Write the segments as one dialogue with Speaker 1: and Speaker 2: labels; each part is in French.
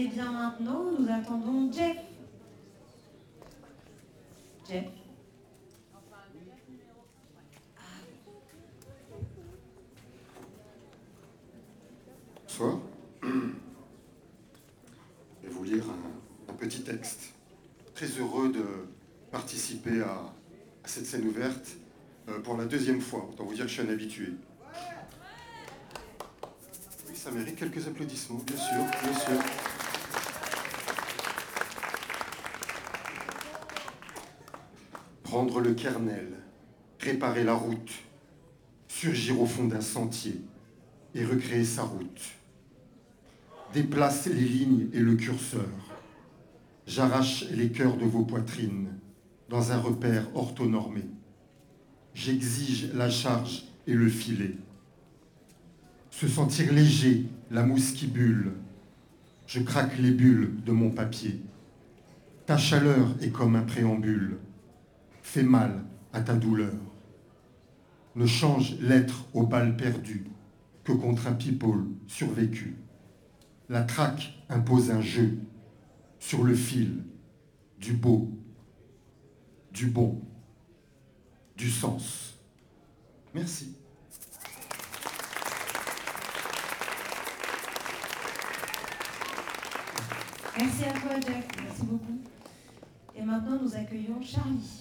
Speaker 1: Et bien maintenant, nous attendons Jeff. Jeff.
Speaker 2: Bonsoir. Je vais vous lire un petit texte. Très heureux de participer à cette scène ouverte pour la deuxième fois. Autant vous dire que je suis un habitué. Oui, ça mérite quelques applaudissements, bien sûr, bien sûr. Prendre le kernel, réparer la route, surgir au fond d'un sentier et recréer sa route. Déplace les lignes et le curseur. J'arrache les cœurs de vos poitrines dans un repère orthonormé. J'exige la charge et le filet. Se sentir léger, la mousse qui bulle. Je craque les bulles de mon papier. Ta chaleur est comme un préambule. Fais mal à ta douleur. Ne change l'être aux balles perdues que contre un people survécu. La traque impose un jeu sur le fil du beau, du bon, du sens. Merci.
Speaker 1: Merci à toi, Jeff. Merci beaucoup. Et maintenant, nous accueillons Charlie.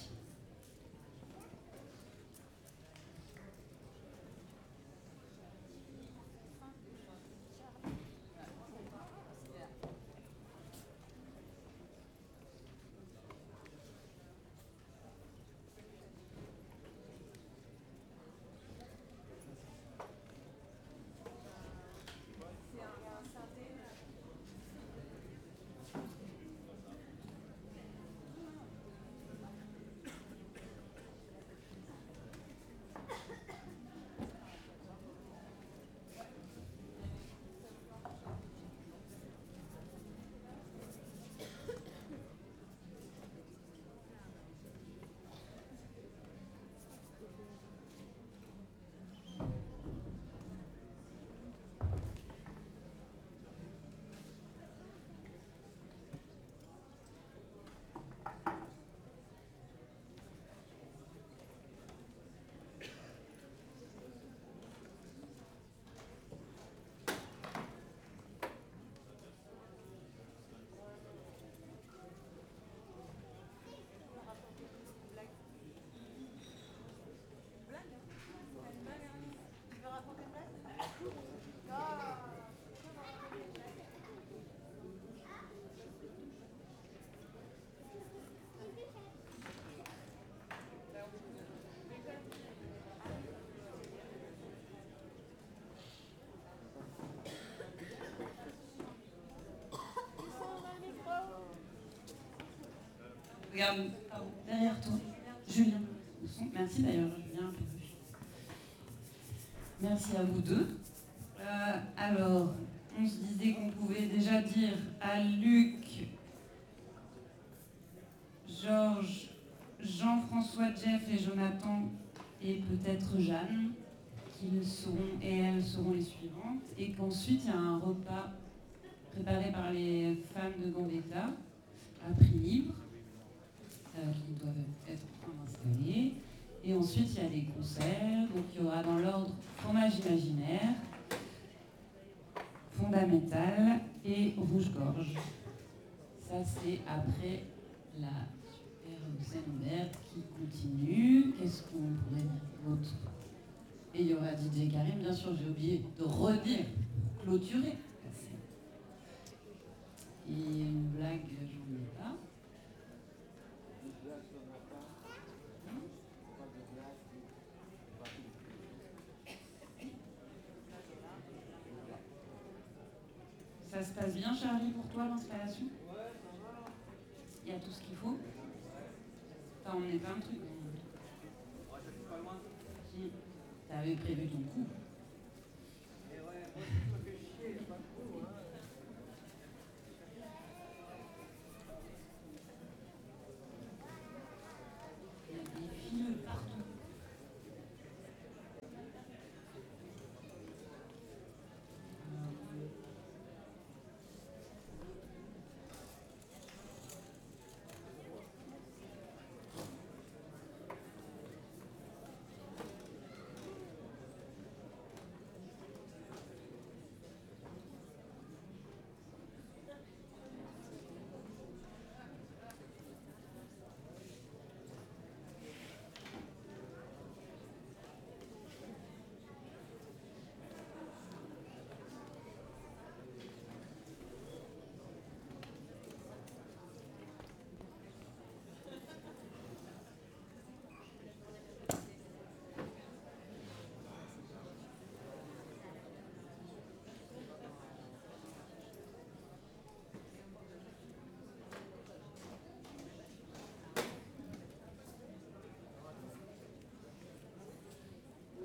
Speaker 3: Regarde, derrière toi, Julien. Merci d'ailleurs, Julien. Merci à vous deux. Alors, on se disait qu'on pouvait déjà dire à Luc, Georges, Jean-François, Jeff et Jonathan, et peut-être Jeanne, qu'ils seront et elles seront les suivantes, et qu'ensuite il y a un repas préparé par les femmes de Gambetta à prix libre. Qui doivent être installés. Et ensuite, il y a des concerts. Donc, il y aura dans l'ordre Fromage imaginaire, Fondamental et Rouge-Gorge. Ça, c'est après la super scène ouverte qui continue. Qu'est-ce qu'on pourrait dire d'autre? Et il y aura DJ Karim, bien sûr, j'ai oublié de redire, clôturer. Et une blague, j'en ai pas. Ça se passe bien, Charlie, pour toi, l'installation?
Speaker 4: Ouais, ça va.
Speaker 3: Il y a tout ce qu'il faut? T'as emmené plein de trucs.
Speaker 4: Ouais, j'habite pas loin.
Speaker 3: T'avais prévu ton coup.